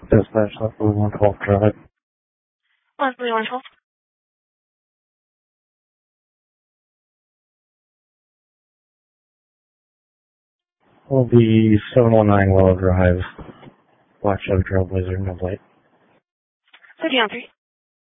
Dispatch, that's 112 Drive. 112. Will be 719 Willow Drive, Black Chevy Trailblazer, no light. 30 on 3.